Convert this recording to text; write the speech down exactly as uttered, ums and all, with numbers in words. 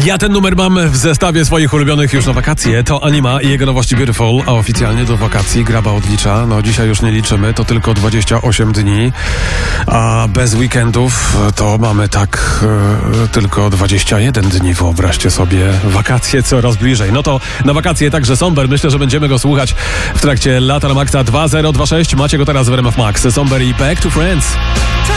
Ja ten numer mam w zestawie swoich ulubionych już na wakacje. To Anima i jego nowości Beautiful, a oficjalnie do wakacji graba odlicza. No dzisiaj już nie liczymy, to tylko dwadzieścia osiem dni, a bez weekendów to mamy tak e, tylko dwadzieścia jeden dni. Wyobraźcie sobie, wakacje coraz bliżej. No to na wakacje także Somber. Myślę, że będziemy go słuchać w trakcie Lata na Maxa dwa zero dwa sześć. Macie go teraz w R M F Max. Somber i Back to Friends.